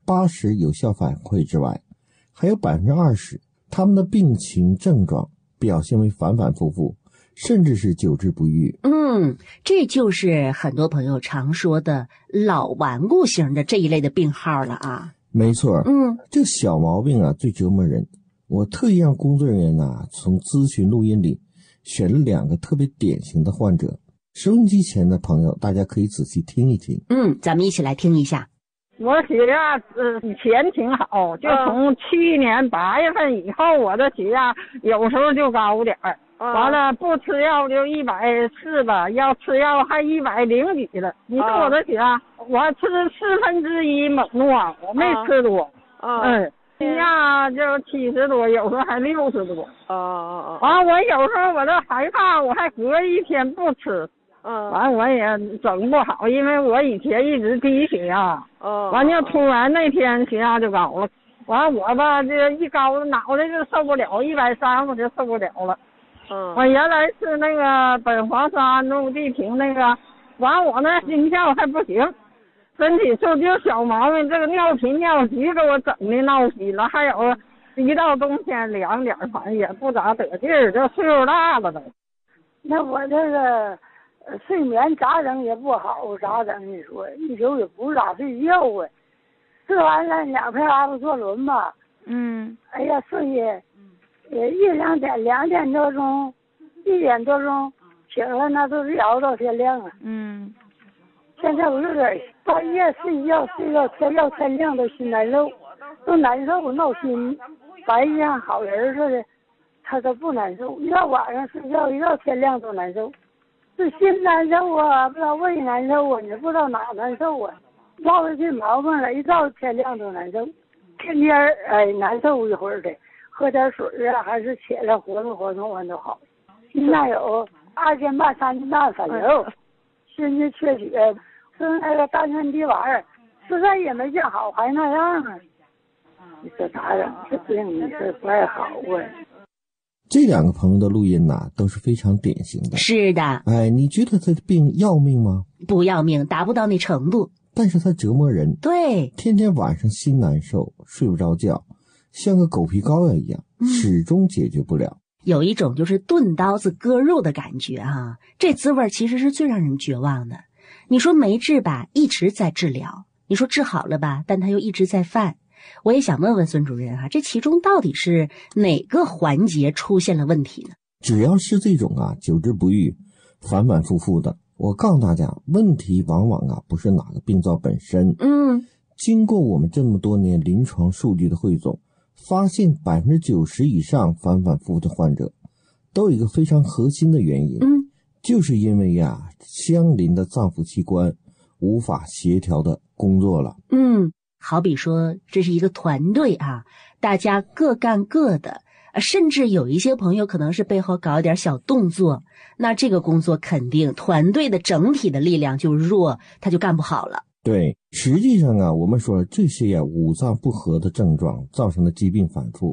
80%有效反馈之外，还有20%他们的病情症状表现为反反复复，甚至是久治不愈。 这就是很多朋友常说的老顽固型的这一类的病号了啊。 没错，这小毛病啊最折磨人。我特意让工作人员从咨询录音里选了2个特别典型的患者。收音机前的朋友，大家可以仔细听一听。 咱们一起来听一下。 我血压以前挺好，就从去年8月份以后，我的血压有时候就高点儿。完了不吃药就140吧，要吃药还100几了。你说我的血压，我吃1/4猛诺，我没吃多。血压就70多，有时候还60多。完我有时候我都害怕，我还隔1天不吃。完我也整不好，因为我以前一直低血压。完就突然那天血压就高了。完我吧这一高脑袋就受不了，130我就受不了了。我原来是那个苯黄沙诺地平那个，完我那心跳还不行，身体就小毛病，这个尿频尿急给我整的闹心了，还有一到冬天凉点，反正也不咋得劲儿，这岁数大了都。 那我这个睡眠咋整也不好，咋整？你说一宿也不咋睡觉啊，吃完了2片阿布唑仑吧，哎呀睡也1-2点，2点多钟，1点多钟醒了，那都是熬到天亮了。现在我有点半夜睡觉到天亮都心难受，都难受闹心，白天好人似的，他都不难受，一到晚上睡觉一到天亮都难受，是心难受啊，不知道胃难受啊，也不知道哪难受啊，落了这毛病了，一到天亮都难受，天天难受一会儿的。喝点水啊，还是起来活动活动完都好。现在有2斤半、3斤半反流，心肌缺血，跟那个丹参滴丸，实在也没见好，还那样啊！你说咋整？这病你说不太好啊。 这2个朋友的录音都是非常典型的。 是的。 你觉得他的病要命吗？ 不要命，达不到那程度。 但是他折磨人。 对。 天天晚上心难受，睡不着觉。像个狗皮膏药一样，始终解决不了。 有一种就是钝刀子割肉的感觉啊，这滋味其实是最让人绝望的。你说没治吧，一直在治疗；你说治好了吧，但他又一直在犯。我也想问问孙主任这其中到底是哪个环节出现了问题呢？ 只要是这种久治不愈、反反复复的，我告诉大家，问题往往不是哪个病灶本身。经过我们这么多年临床数据的汇总，发现90%以上反反复复的患者都有一个非常核心的原因，就是因为相邻的脏腑器官无法协调的工作了。 好比说这是一个团队大家各干各的，甚至有一些朋友可能是背后搞一点小动作，那这个工作肯定团队的整体的力量就弱，他就干不好了。 对，实际上我们说这些五脏不和的症状造成的疾病反复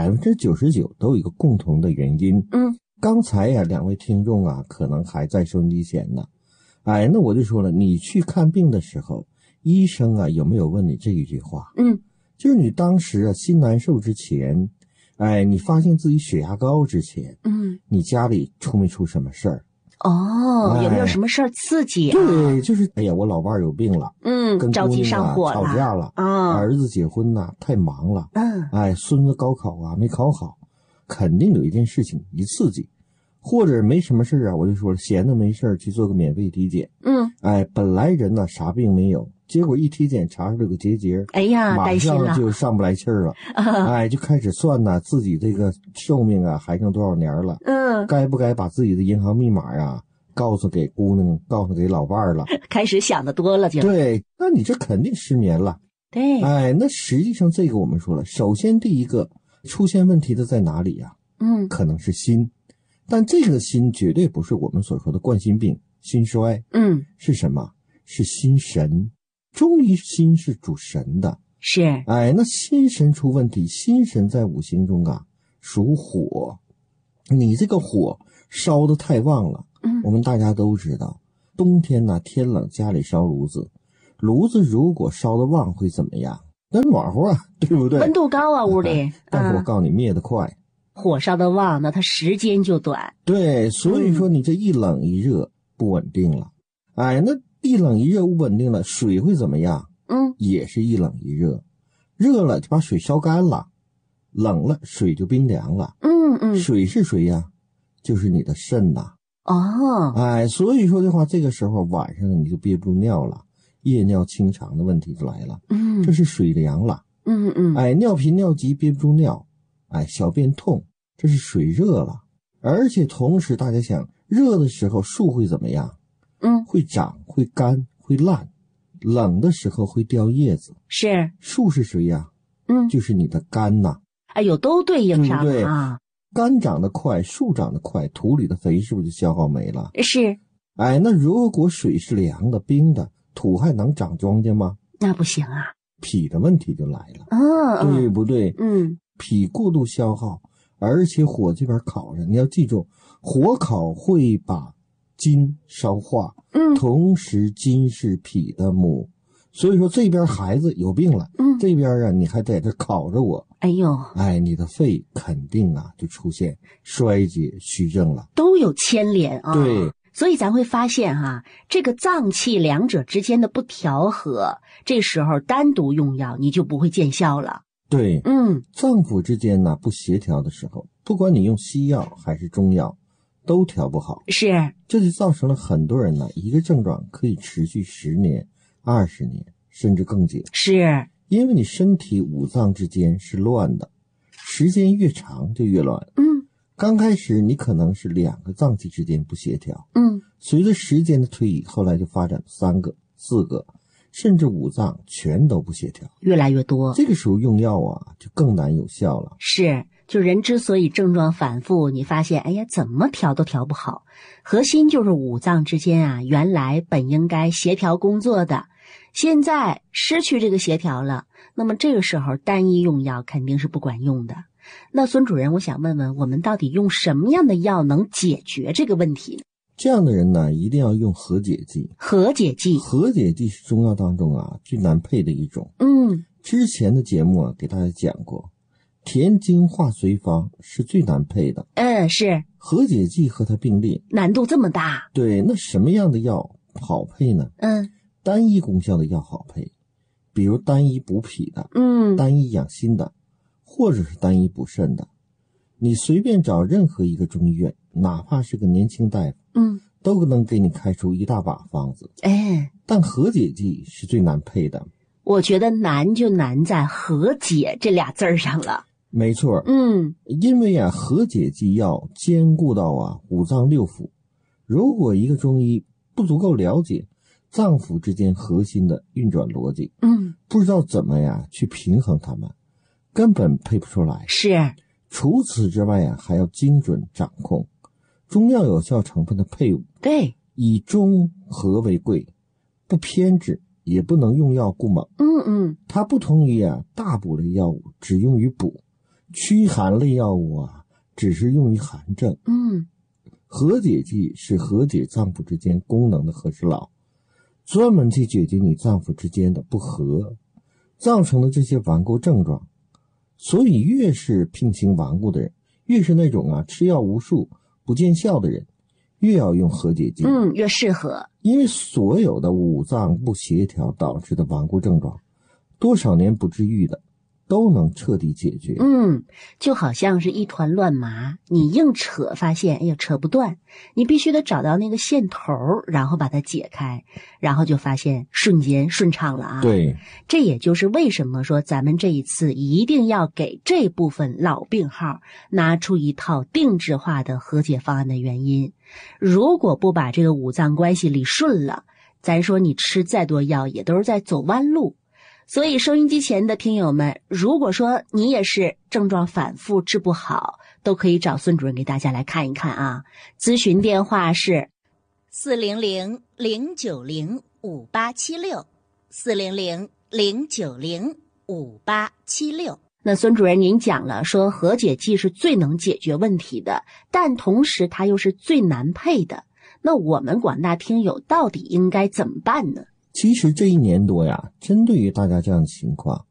，99%都有一个共同的原因。刚才2位听众可能还在收音机前呢。那我就说了，你去看病的时候，医生有没有问你这一句话？就是你当时心难受之前，你发现自己血压高之前，你家里出没出什么事儿？ 有没有什么事儿刺激对，就是我老伴有病了，跟着急上火了， 吵架了，儿子结婚太忙了，孙子高考没考好，肯定有一件事情一刺激，或者没什么事我就说了，闲的没事去做个免费体检，本来人啥病没有，结果一体检查出这个结节，马上就上不来气儿了，就开始算自己这个寿命还剩多少年了，该不该把自己的银行密码告诉给姑娘，告诉给老伴儿了， 开始想的多了就。 对，那你这肯定失眠了。 对， 那实际上这个我们说了，首先第一个出现问题的在哪里可能是心，但这个心绝对不是我们所说的冠心病、心衰，是什么？是心神。中医心是主神的， 是。 那心神出问题，心神在五行中属火，你这个火烧得太旺了。我们大家都知道，冬天天冷家里烧炉子，炉子如果烧得旺会怎么样？ 那暖和啊，对不对？ 温度高啊，屋里。 但是我告诉你，灭得快。 火烧得旺，那它时间就短。 对，所以说你这一冷一热不稳定了。哎，那一冷一热不稳定了，水会怎么样？也是一冷一热，热了就把水烧干了，冷了水就冰凉了。水是谁呀？就是你的肾呐。哎，所以说的话，这个时候晚上你就憋不住尿了，夜尿清肠的问题就来了。这是水凉了。哎，尿频尿急憋不住尿，哎，小便痛，这是水热了。而且同时大家想，热的时候树会怎么样？会长，会干，会烂。冷的时候会掉叶子。是。树是谁呀？就是你的肝呐。 哎呦，都对应上了， 对不对？肝长得快，树长得快，土里的肥是不是就消耗没了？ 是。 哎，那如果水是凉的、冰的，土还能长庄稼吗？ 那不行啊。 脾的问题就来了。对不对？脾过度消耗，而且火这边烤着，你要记住，火烤会把筋烧化。同时筋是脾的母，所以说这边孩子有病了，这边啊你还在这烤着我，哎呦，哎，你的肺肯定啊就出现衰竭虚症了， 都有牵连啊。 对， 所以咱会发现这个脏气两者之间的不调和，这时候单独用药你就不会见效了。 对，脏腑之间呢不协调的时候，不管你用西药还是中药，都调不好。是，这就造成了很多人呢，一个症状可以持续10年、20年，甚至更久。是，因为你身体五脏之间是乱的，时间越长就越乱。刚开始你可能是2个脏器之间不协调，随着时间的推移，后来就发展3个、4个，甚至5脏全都不协调，越来越多。这个时候用药啊，就更难有效了。是。就人之所以症状反复，你发现，哎呀，怎么调都调不好，核心就是五脏之间原来本应该协调工作的，现在失去这个协调了，那么这个时候单一用药肯定是不管用的。那孙主任，我想问问，我们到底用什么样的药能解决这个问题呢？这样的人呢，一定要用和解剂。和解剂，和解剂是中药当中最难配的一种。之前的节目给大家讲过。填精化随方是最难配的。是。和解剂和它并列，难度这么大。对，那什么样的药好配呢？单一功效的药好配，比如单一补脾的，单一养心的，或者是单一补肾的。你随便找任何一个中医院，哪怕是个年轻大夫，都能给你开出一大把方子。但和解剂是最难配的。我觉得难就难在和解这俩字上了。没错，因为和解剂要兼顾到五脏六腑，如果一个中医不足够了解脏腑之间核心的运转逻辑，不知道怎么去平衡它们，根本配不出来。是。除此之外还要精准掌控中药有效成分的配伍。对，以中和为贵，不偏执，也不能用药过猛。它不同于大补类药物只用于补，驱寒类药物只是用于寒症。和解剂是和解脏腑之间功能的和事佬，专门去解决你脏腑之间的不和造成的这些顽固症状。所以越是病情顽固的人，越是那种吃药无数不见效的人，越要用和解剂。越适合。因为所有的五脏不协调导致的顽固症状，多少年不治愈的都能彻底解决。就好像是一团乱麻，你硬扯发现哎呀扯不断，你必须得找到那个线头，然后把它解开，然后就发现瞬间顺畅了对，这也就是为什么说咱们这一次一定要给这部分老病号拿出一套定制化的和解方案的原因。如果不把这个五脏关系理顺了，咱说你吃再多药也都是在走弯路。所以收音机前的听友们，如果说你也是症状反复治不好，都可以找孙主任给大家来看一看咨询电话是400-090-5876 400-090-5876。那孙主任您讲了说和解剂是最能解决问题的，但同时它又是最难配的，那我们广大听友到底应该怎么办呢？其实这1年多针对于大家这样的情况，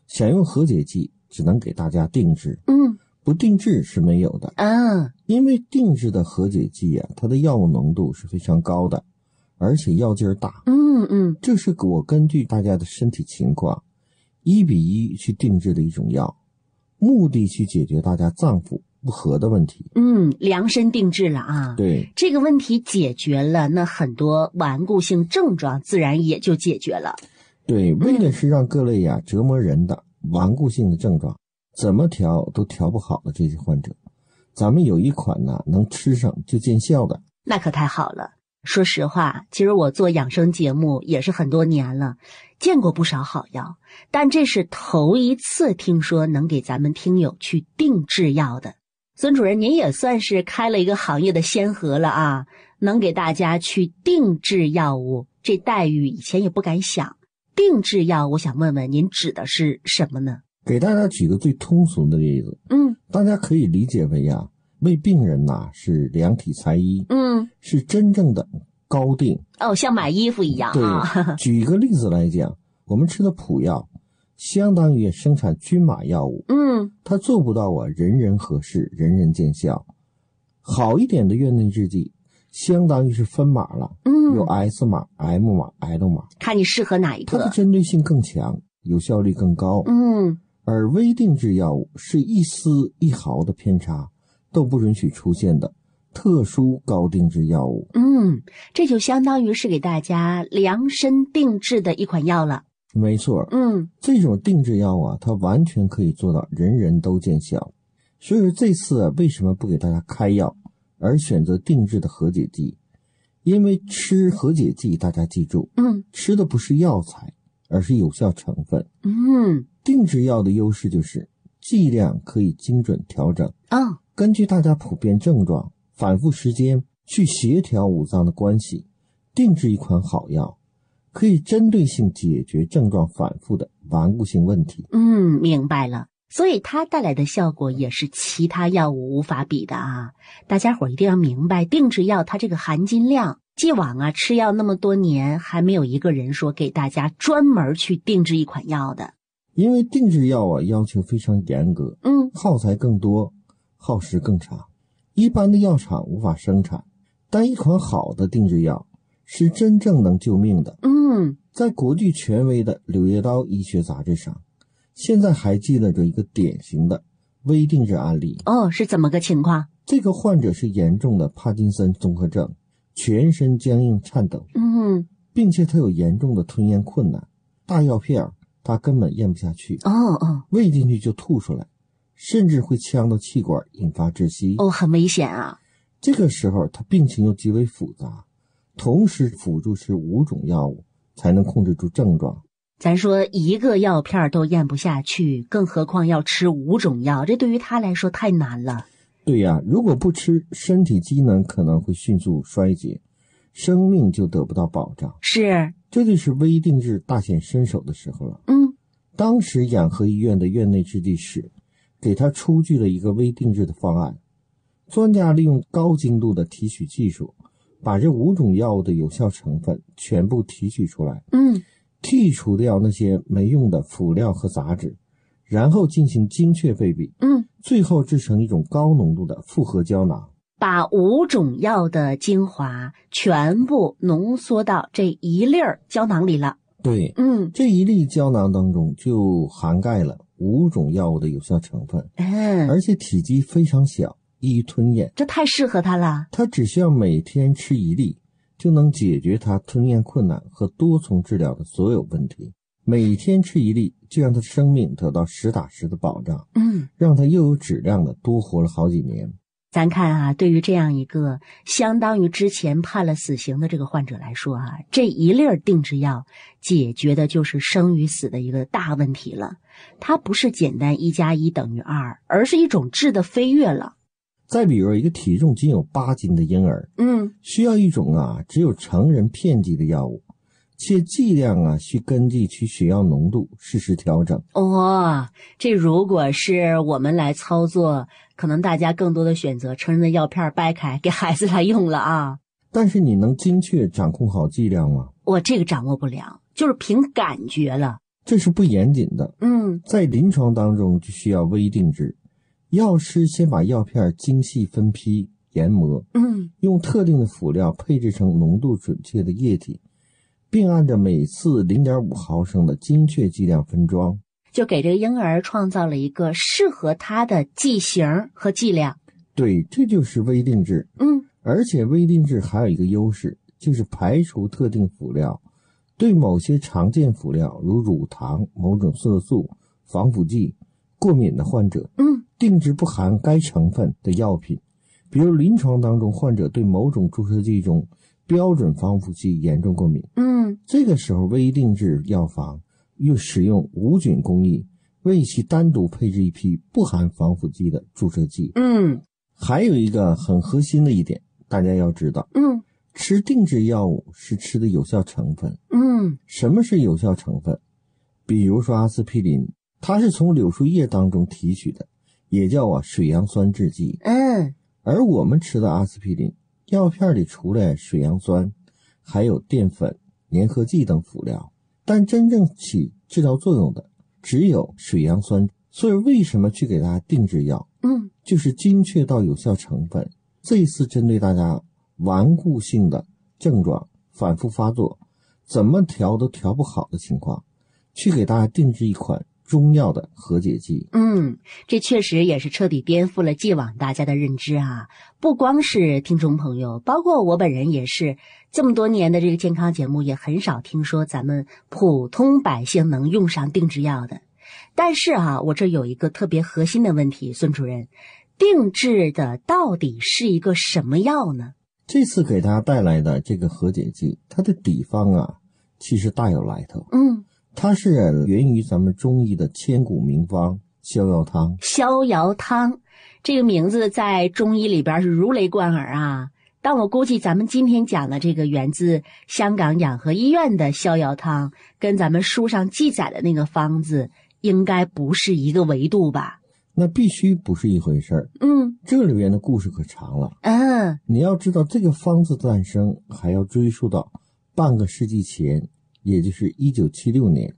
想用和解剂只能给大家定制，不定制是没有的。因为定制的和解剂啊，它的药物浓度是非常高的，而且药劲儿大。这是我根据大家的身体情况1比1去定制的一种药，目的去解决大家脏腑不和的问题。 量身定制了啊。 对， 这个问题解决了，那很多顽固性症状自然也就解决了。 对，为的是让各类折磨人的顽固性的症状怎么调都调不好的这些患者，咱们有一款呢能吃上就见效的。 那可太好了。说实话，其实我做养生节目也是很多年了，见过不少好药，但这是头一次听说能给咱们听友去定制药的。孙主任，您也算是开了一个行业的先河了啊，能给大家去定制药物，这待遇以前也不敢想。定制药，我想问问您指的是什么呢？ 给大家举个最通俗的例子，大家可以理解为为病人是量体裁衣，是真正的高定。 像买衣服一样啊。 对，举一个例子来讲，我们吃的普药，相当于生产均码药物，它做不到人人合适，人人见效。好一点的院内制剂，相当于是分码了，有 S 码、M 码、L 码， 看你适合哪一个。 它的针对性更强，有效率更高。而微定制药物是一丝一毫的偏差都不允许出现的特殊高定制药物。 这就相当于是给大家量身定制的一款药了。 没错。这种定制药它完全可以做到人人都见效。所以说这次为什么不给大家开药，而选择定制的和解剂？因为吃和解剂，大家记住，吃的不是药材，而是有效成分。定制药的优势就是剂量可以精准调整，根据大家普遍症状、反复时间去协调五脏的关系，定制一款好药，可以针对性解决症状反复的顽固性问题。 明白了。所以它带来的效果也是其他药物无法比的啊！大家伙一定要明白，定制药它这个含金量，既往吃药那么多年，还没有一个人说给大家专门去定制一款药的。 因为定制药要求非常严格，耗材更多，耗时更长，一般的药厂无法生产。但一款好的定制药是真正能救命的。在国际权威的《柳叶刀医学杂志》上，现在还记录着一个典型的微定制案例。 是怎么个情况？ 这个患者是严重的帕金森综合症，全身僵硬颤抖，并且他有严重的吞咽困难，大药片他根本咽不下去，喂进去就吐出来，甚至会呛到气管，引发窒息。 很危险啊！ 这个时候他病情又极为复杂，同时辅助吃5种药物才能控制住症状。 咱说一个药片都咽不下去，更何况要吃5种药，这对于他来说太难了。 对呀，如果不吃，身体机能可能会迅速衰竭，生命就得不到保障。 是， 这就是微定制大显身手的时候了。当时养和医院的院内制剂室给他出具了一个微定制的方案，专家利用高精度的提取技术，把这5种药物的有效成分全部提取出来，剔除掉那些没用的辅料和杂质，然后进行精确配比，最后制成一种高浓度的复合胶囊， 把5种药的精华全部浓缩到这一粒胶囊里了。 对，这一粒胶囊当中就涵盖了5种药物的有效成分，而且体积非常小，易于吞咽， 这太适合他了。 他只需要每天吃1粒，就能解决他吞咽困难和多重治疗的所有问题。每天吃1粒，就让他的生命得到实打实的保障，让他又有质量的多活了好几年。 咱看啊，对于这样一个相当于之前判了死刑的这个患者来说啊，这一粒定制药解决的就是生与死的一个大问题了。它不是简单1+1等于2，而是一种质的飞跃了。 再比如一个体重仅有8斤的婴儿，需要一种只有成人片剂的药物，且剂量需根据其血药浓度适时调整。 这如果是我们来操作，可能大家更多的选择成人的药片掰开给孩子来用了啊。 但是你能精确掌控好剂量吗？ 我这个掌握不了，就是凭感觉了。 这是不严谨的。在临床当中就需要微定制，药师先把药片精细分批研磨，用特定的辅料配制成浓度准确的液体，并按照每次 0.5 毫升的精确剂量分装， 就给这个婴儿创造了一个适合他的剂型和剂量。 对，这就是微定制。而且微定制还有一个优势，就是排除特定辅料，对某些常见辅料如乳糖、某种色素、防腐剂过敏的患者，定制不含该成分的药品。比如临床当中，患者对某种注射剂中标准防腐剂严重过敏，这个时候微定制药房又使用无菌工艺，为其单独配置一批不含防腐剂的注射剂。还有一个很核心的一点，大家要知道，吃定制药物是吃的有效成分。什么是有效成分？比如说阿司匹林，它是从柳树叶当中提取的，也叫水杨酸制剂。而我们吃的阿司匹林药片里除了水杨酸，还有淀粉、粘合剂等辅料，但真正起治疗作用的只有水杨酸。所以为什么去给大家定制药？就是精确到有效成分。这一次针对大家顽固性的症状反复发作，怎么调都调不好的情况，去给大家定制一款中药的和解剂。 这确实也是彻底颠覆了既往大家的认知啊！不光是听众朋友，包括我本人也是，这么多年的这个健康节目也很少听说咱们普通百姓能用上定制药的。但是我这有一个特别核心的问题，孙主任，定制的到底是一个什么药呢？ 这次给大家带来的这个和解剂，它的底方其实大有来头。它是源于咱们中医的千古名方逍遥汤。 逍遥汤这个名字在中医里边是如雷贯耳啊，但我估计咱们今天讲的这个源自香港养和医院的逍遥汤，跟咱们书上记载的那个方子应该不是一个维度吧？ 那必须不是一回事儿。这里边的故事可长了。你要知道这个方子诞生还要追溯到半个世纪前，也就是1976年。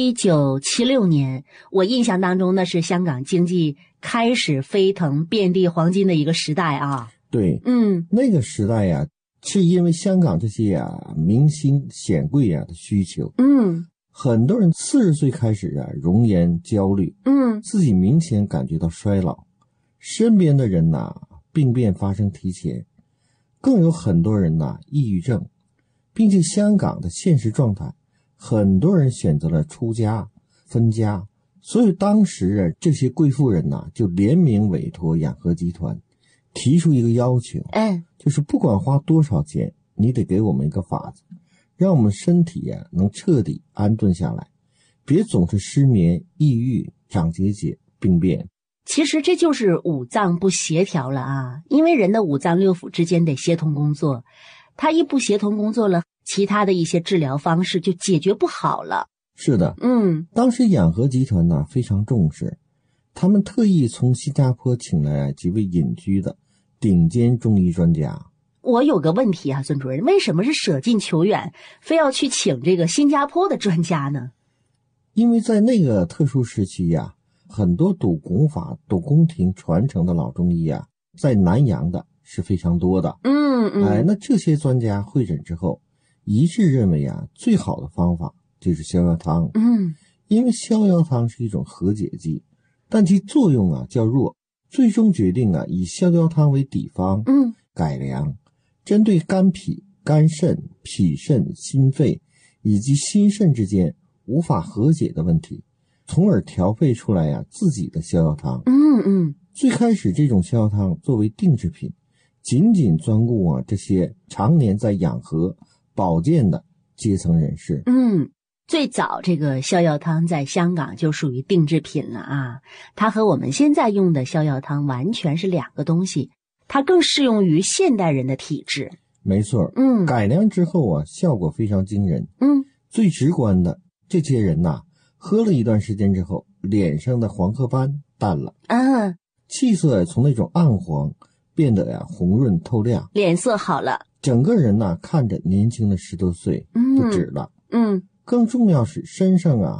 1976年，我印象当中那是香港经济开始飞腾遍地黄金的一个时代啊。 对，那个时代是因为香港这些明星显贵的需求。很多人40岁开始容颜焦虑，自己明显感觉到衰老，身边的人病变发生提前，更有很多人抑郁症，并且香港的现实状态，很多人选择了出家分家，所以当时这些贵妇人就联名委托养和集团，提出一个要求，就是不管花多少钱，你得给我们一个法子，让我们身体能彻底安顿下来，别总是失眠、抑郁、长结节、病变。 其实这就是五脏不协调了因为人的五脏六腑之间得协同工作，它一不协同工作了，其他的一些治疗方式就解决不好了。 是的，当时养和集团非常重视，他们特意从新加坡请来几位隐居的顶尖中医专家。 我有个问题孙主任，为什么是舍近求远，非要去请这个新加坡的专家呢？ 因为在那个特殊时期很多懂功法、懂宫廷传承的老中医在南洋的是非常多的。那这些专家会诊之后，一致认为最好的方法就是逍遥汤。因为逍遥汤是一种和解剂，但其作用较弱，最终决定以逍遥汤为底方，改良针对肝脾、肝肾、脾肾、心肺以及心肾之间无法和解的问题，从而调配出来自己的逍遥汤。最开始这种逍遥汤作为定制品，仅仅专顾这些常年在养和保健的阶层人士。 最早这个逍遥汤在香港就属于定制品了它和我们现在用的逍遥汤完全是两个东西，它更适用于现代人的体质。 没错，改良之后效果非常惊人。最直观的，这些人喝了一段时间之后，脸上的黄褐斑淡了气色从那种暗黄变得红润透亮， 脸色好了， 整个人看着年轻了10多岁不止了。更重要是身上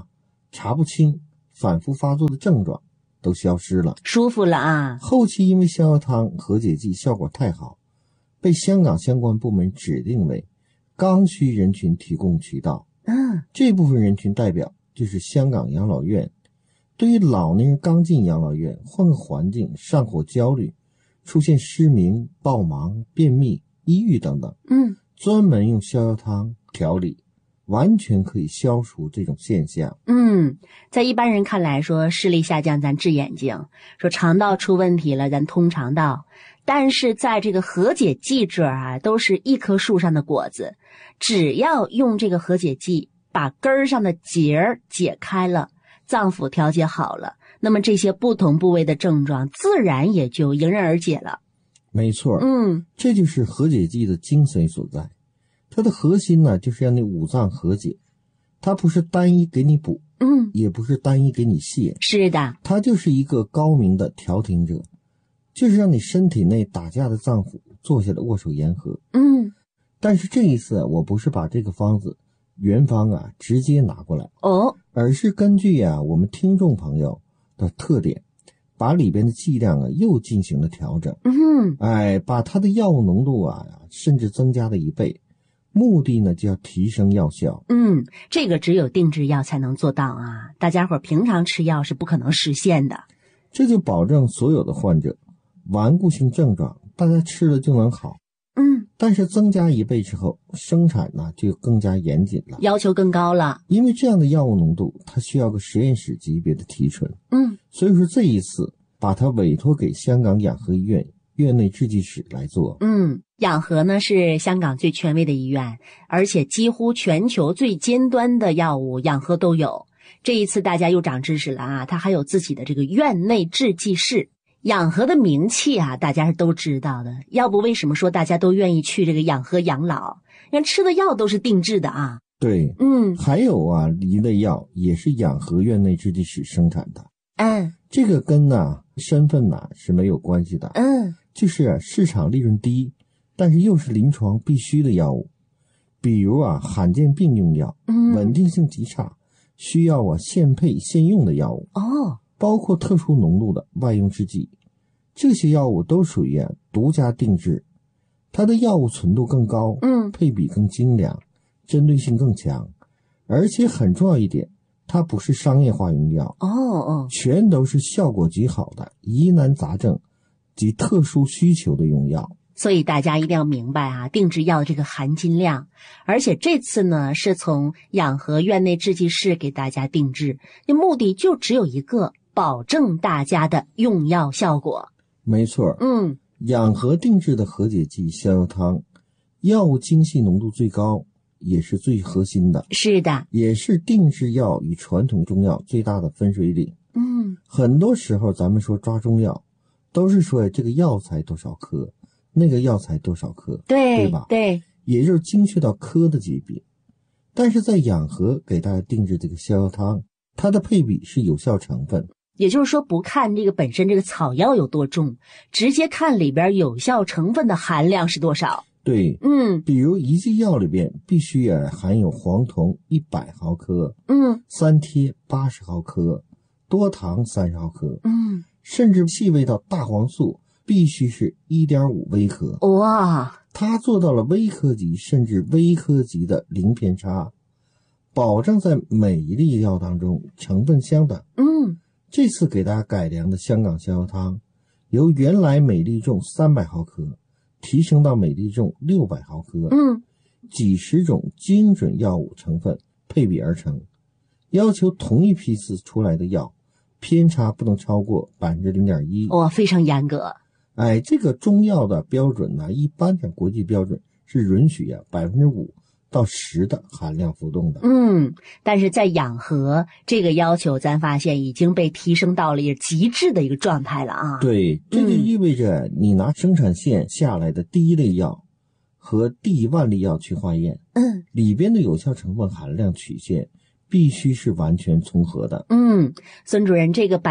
查不清，反复发作的症状都消失了， 舒服了啊。 后期因为逍遥汤和解剂效果太好，被香港相关部门指定为刚需人群提供渠道。这部分人群代表就是香港养老院。对于老年人刚进养老院，换个环境，上火焦虑，出现失明、暴盲、便秘、抑郁等等，专门用逍遥汤调理，完全可以消除这种现象。 在一般人看来说视力下降咱治眼睛，说肠道出问题了咱通肠道，但是在这个和解剂这儿啊，都是一棵树上的果子，只要用这个和解剂把根儿上的结儿解开了，脏腑调节好了，那么这些不同部位的症状自然也就迎刃而解了。 没错，这就是和解剂的精髓所在。它的核心呢，就是让你五脏和解，它不是单一给你补，也不是单一给你泻， 是的， 它就是一个高明的调停者，就是让你身体内打架的脏腑坐下来握手言和。但是这一次我不是把这个方子原方啊直接拿过来，而是根据我们听众朋友的特点，把里边的剂量又进行了调整。把它的药物浓度甚至增加了1倍，目的呢就要提升药效。 这个只有定制药才能做到啊，大家伙平常吃药是不可能实现的。 这就保证所有的患者顽固性症状大家吃了就能好。但是增加1倍之后，生产呢就更加严谨了， 要求更高了。 因为这样的药物浓度它需要个实验室级别的提纯。所以说这一次把它委托给香港养和医院院内制剂室来做。 养和呢是香港最权威的医院，而且几乎全球最尖端的药物养和都有。这一次大家又长知识了啊，它还有自己的这个院内制剂室。养和的名气啊，大家是都知道的，要不为什么说大家都愿意去这个养和养老？人吃的药都是定制的啊。 对，还有一类药也是养和院内制剂室生产的。这个跟身份是没有关系的。就是市场利润低，但是又是临床必须的药物，比如罕见病用药，稳定性极差，需要现配现用的药物。包括特殊浓度的外用制剂，这些药物都属于独家定制，它的药物纯度更高，配比更精良，针对性更强，而且很重要一点，它不是商业化用药，全都是效果极好的疑难杂症及特殊需求的用药。 所以大家一定要明白啊，定制药这个含金量。而且这次呢，是从养和院内制剂室给大家定制，目的就只有一个，保证大家的用药效果。 没错，养和定制的和解剂逍遥汤，药物精细浓度最高，也是最核心的。 是的， 也是定制药与传统中药最大的分水岭。很多时候咱们说抓中药，都是说这个药材多少克，那个药材多少克，对吧？ 对， 也就是精确到克的级别。但是在养和给大家定制这个逍遥汤，它的配比是有效成分， 也就是说不看这个本身这个草药有多重，直接看里边有效成分的含量是多少。 对，比如一剂药里边必须含有黄酮100毫克，三萜80毫克，多糖30毫克，甚至细微到大黄素必须是1.5微克。 哇， 它做到了微科级甚至微科级的零偏差，保证在每一粒药当中成分相等。这次给大家改良的香港逍遥汤，由原来每粒重300毫克提升到每粒重600毫克，几十种精准药物成分配比而成，要求同一批次出来的药偏差不能超过 0.1%。 哇，非常严格。 这个中药的标准呢，一般的国际标准是允许5%到10%的含量浮动的。 但是在养和这个要求，咱发现已经被提升到了极致的一个状态了啊。 对，这就意味着你拿生产线下来的第一类药和第1万粒药去化验，里边的有效成分含量曲线必须是完全重合的。 孙主任，这个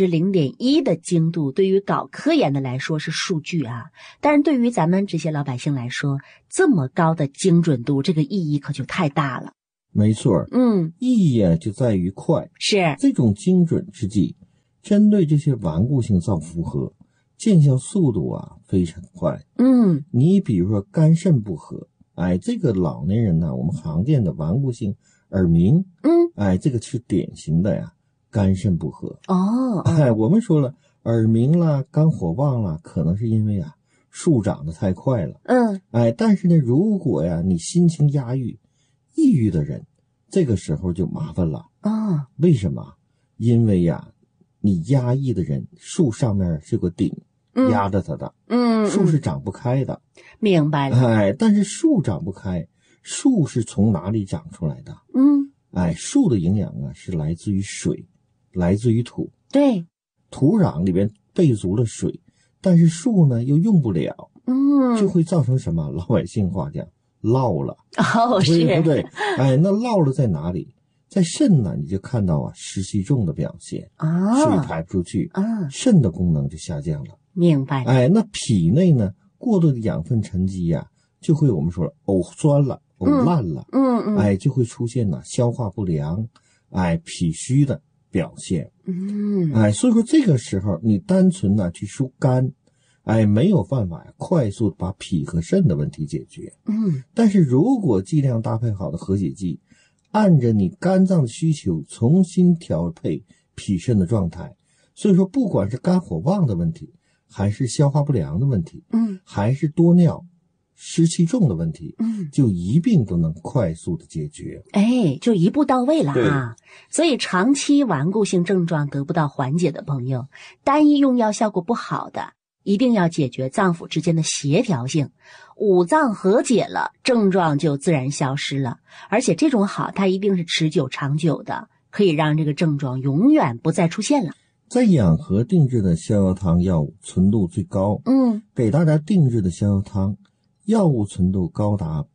0.1% 的精度对于搞科研的来说是数据啊，但是对于咱们这些老百姓来说，这么高的精准度，这个意义可就太大了。 没错，意义就在于快。 是这种精准之计，针对这些顽固性脏负荷，见效速度非常快。你比如说肝肾不和，这个老年人呢，我们常见的顽固性耳鸣，这个是典型的肝肾不和。我们说了，耳鸣啦、肝火旺啦，可能是因为树长得太快了。但是呢，如果你心情压抑、抑郁的人，这个时候就麻烦了。为什么？因为你压抑的人，树上面是个顶压着它的，树是长不开的。 明白了。 但是树长不开，树是从哪里长出来的？树的营养是来自于水，来自于土。 对， 土壤里边备足了水，但是树呢又用不了，就会造成什么？老百姓话讲，涝了。对不对？那涝了在哪里？在肾呢，你就看到湿气重的表现，水排不出去，肾的功能就下降了。 明白。 那脾内呢，过多的养分沉积就会我们说了呕酸了，呕烂了，就会出现消化不良，脾虚的表现。所以说这个时候你单纯去疏肝，没有办法快速把脾和肾的问题解决。但是如果剂量搭配好的和解剂，按着你肝脏的需求重新调配脾肾的状态，所以说不管是肝火旺的问题，还是消化不良的问题，还是多尿湿气重的问题，就一并都能快速的解决。 就一步到位了所以长期顽固性症状得不到缓解的朋友，单一用药效果不好的，一定要解决脏腑之间的协调性，五脏和解了，症状就自然消失了。而且这种好，它一定是持久长久的，可以让这个症状永远不再出现了。 在养和定制的逍遥汤药物纯度最高，给大家定制的逍遥汤药物纯度高达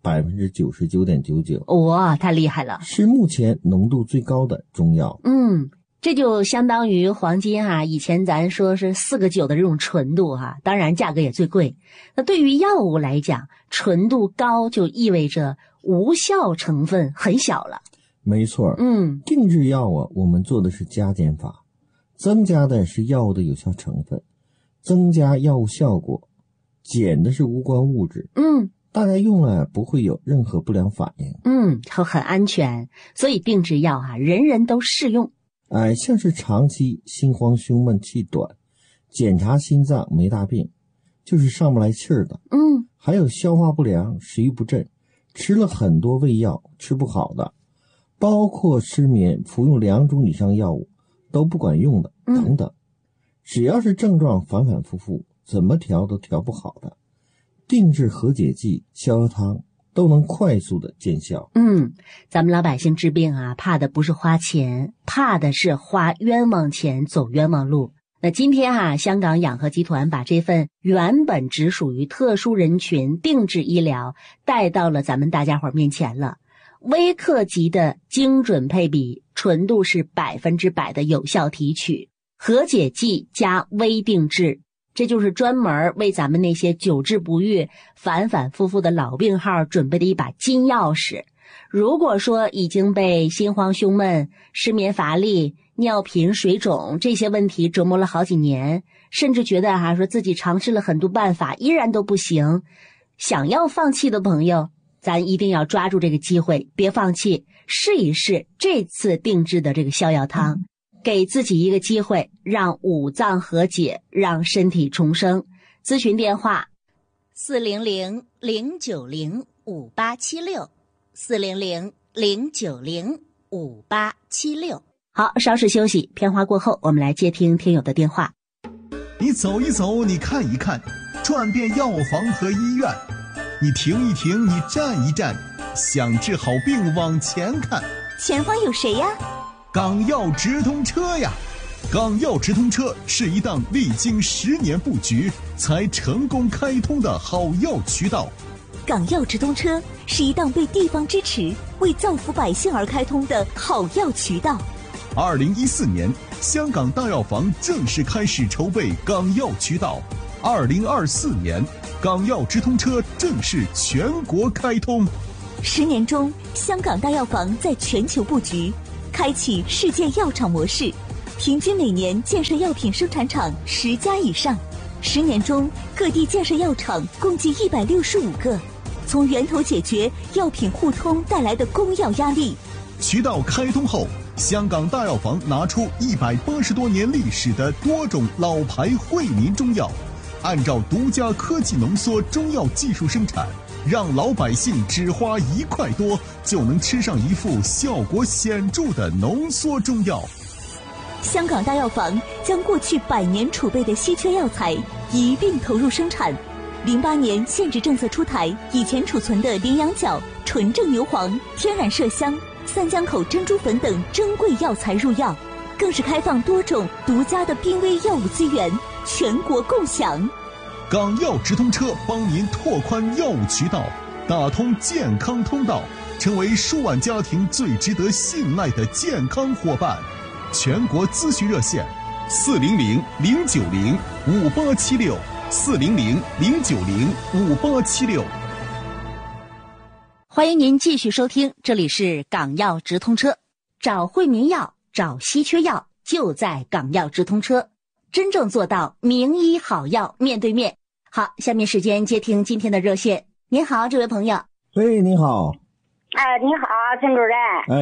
99.99%， 哇，太厉害了， 是目前浓度最高的中药。 这就相当于黄金以前咱说是4个9的这种纯度当然价格也最贵。那对于药物来讲，纯度高就意味着无效成分很小了。 没错，定制药我们做的是加减法，增加的是药物的有效成分，增加药物效果，减的是无关物质。大家用了不会有任何不良反应。 很安全，所以定制药人人都适用。 像是长期心慌胸闷气短，检查心脏没大病，就是上不来气儿的，还有消化不良、食欲不振，吃了很多胃药吃不好的，包括失眠服用2种以上药物都不管用的等等，只要是症状反反复复，怎么调都调不好的，定制和解剂逍遥汤都能快速的见效。 咱们老百姓治病怕的不是花钱，怕的是花冤枉钱走冤枉路。那今天香港养和集团把这份原本只属于特殊人群定制医疗带到了咱们大家伙面前了。微克级的精准配比，纯度是100%的有效提取，和解剂加微定制，这就是专门为咱们那些久治不愈、反反复复的老病号准备的一把金钥匙。如果说已经被心慌胸闷、失眠乏力、尿频水肿这些问题折磨了好几年，甚至觉得说自己尝试了很多办法依然都不行，想要放弃的朋友，咱一定要抓住这个机会，别放弃，试一试这次定制的这个逍遥汤，给自己一个机会，让五脏和解，让身体重生。咨询电话400-090-5876，400-090-5876。好，稍事休息，片花过后，我们来接听听友的电话。 你走一走，你看一看，转遍药房和医院，你停一停，你站一站，想治好病往前看。 前方有谁呀？ 港药直通车呀！港药直通车是一档历经10年布局才成功开通的好药渠道。 港药直通车是一档被地方支持、为造福百姓而开通的好药渠道。 2014年，香港大药房正式开始筹备港药渠道。2024年，港药直通车正式全国开通。 10年中，香港大药房在全球布局，开启世界药厂模式，平均每年建设药品生产厂10家以上。10年中，各地建设药厂共计165个，从源头解决药品互通带来的供药压力。 渠道开通后，香港大药房拿出180多年历史的多种老牌惠民中药，按照独家科技浓缩中药技术生产，让老百姓只花1块多就能吃上一副效果显著的浓缩中药。 香港大药房将过去100年储备的稀缺药材一并投入生产。08年限制政策出台，以前储存的羚羊角、纯正牛黄、天然麝香、三江口珍珠粉等珍贵药材入药，更是开放多种独家的濒危药物资源，全国共享。 港药直通车帮您拓宽药物渠道，打通健康通道，成为数万家庭最值得信赖的健康伙伴。全国咨询热线：400-090-5876，400-090-5876。 欢迎您继续收听，这里是港药直通车，找惠民药，找稀缺药，就在港药直通车，真正做到名医好药面对面。好，下面时间接听今天的热线。您好，这位朋友。 喂，你好。 哎，你好，陈主任。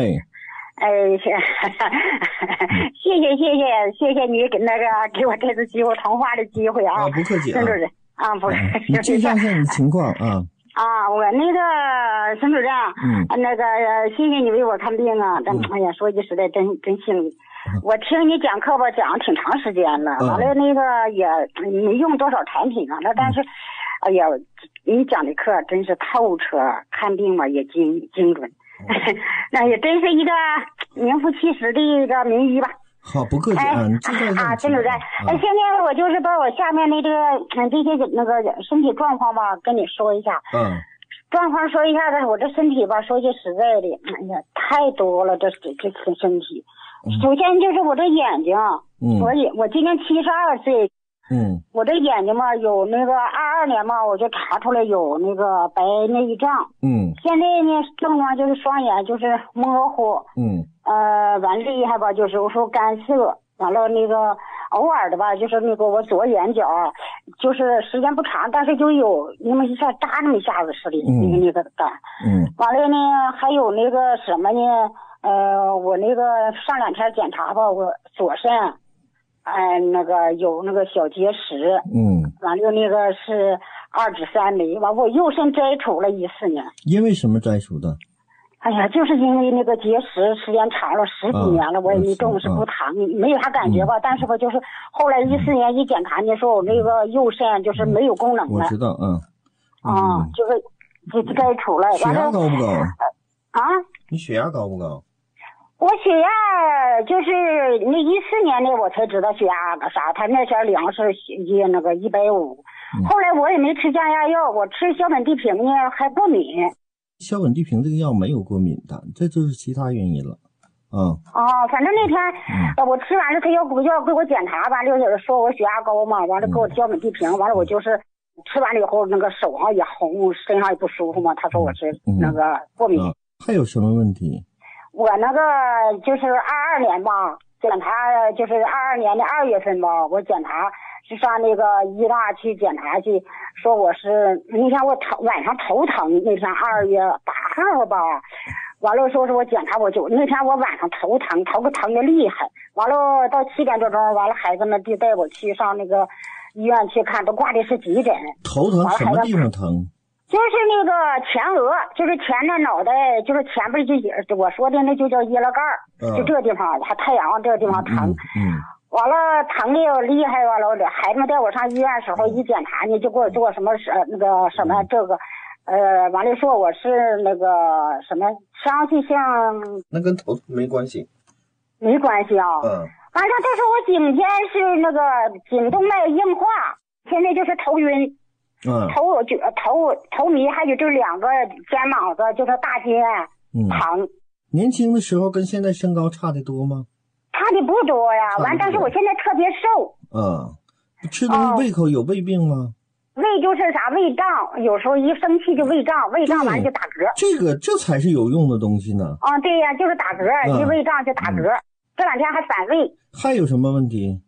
谢谢你给我这次机会通话的机会啊！ 不客气啊， 陈主任啊，不是， 你介绍一下你的情况啊。 我陈主任，谢谢你为我看病啊！哎呀，说句实在，真幸运。我听你讲课吧，讲了挺长时间了，完了也没用多少产品啊，但是，哎呀，你讲的课真是透彻，看病嘛也精准。那也真是一个名副其实的一个名医吧。 好，不客气啊，你介绍一下。 陈主任，现在我就是把我下面这些身体状况吧跟你说一下。状况说一下子，我这身体吧，说句实在的，哎呀，太多了，这身体。首先就是我这眼睛，我今年72岁。我这眼睛嘛，有22年嘛，我就查出来有白内障。现在呢，症状就是双眼就是模糊。完厉害吧，就是有时候干涩。完了偶尔的吧，就是我左眼角，就是时间不长，但是就有那么一下扎那么一下子似的，干。完了呢，还有什么呢？我上2天检查吧，我左肾。有小结石，完了是2指3枚，完我右肾摘除了14年。 因为什么摘除的？ 哎呀，就是因为结石时间长了10几年了，我也没重视不疼，没有啥感觉吧，但是吧就是后来14年一检查呢，说我右肾就是没有功能了。 我知道， 就是摘除了。 血压高不高？你血压高不高？ 我血压就是14年的我才知道血压啥，他那前量是150，后来我也没吃降压药，我吃硝苯地平呢还过敏。 硝苯地平这个药没有过敏的，这就是其他原因了。 反正那天我吃完了，他要给我检查，完了说我血压高嘛，完了给我硝苯地平，完了我就是吃完了以后手上也红，身上也不舒服嘛，他说我是过敏。 还有什么问题？ 我就是22年吧，检查就是22年的2月份吧，我检查是上医大去检查去，说我是那天我晚上头疼，那天2月8号吧，完了说是我检查那天我晚上头疼的厉害，完了到7点多钟，完了孩子们就带我去上医院去看，都挂的是急诊。 头疼什么地方疼？ 就是前额，就是前的脑袋，就是前边就我说的那就叫腋拉盖就这地方，还太阳这地方疼。完了疼的厉害，完了孩子们带我上医院的时候一检查呢，就给我做什么完了说我是什么伤气性。 那跟头疼没关系。 没关系啊。完了，但是我颈间是颈动脉硬化，现在就是头晕。头迷，还有这2个肩膀子，就是大肩疼。 年轻的时候跟现在身高差的多吗？ 差的不多呀，但是我现在特别瘦。 吃东西胃口有胃病吗？ 胃就是啥胃胀，有时候一生气就胃胀，胃胀完就打嗝。 这才是有用的东西呢。 对呀，就是打嗝，一胃胀就打嗝。这2天还反胃。 还有什么问题？